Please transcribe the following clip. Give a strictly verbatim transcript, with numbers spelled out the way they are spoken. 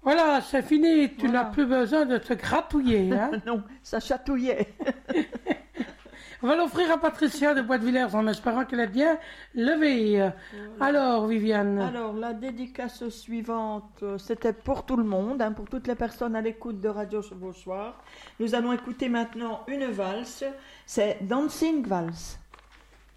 Voilà, c'est fini, tu Voilà. n'as plus besoin de te gratouiller. Hein. Non, ça chatouillait. On va l'offrir à Patricia de Bois-de-Villers en espérant qu'elle est bien levée. Voilà. Alors, Viviane. Alors, la dédicace suivante, euh, c'était pour tout le monde, hein, pour toutes les personnes à l'écoute de Radio Chevauchoir. Nous allons écouter maintenant une valse, c'est Dancing Valse.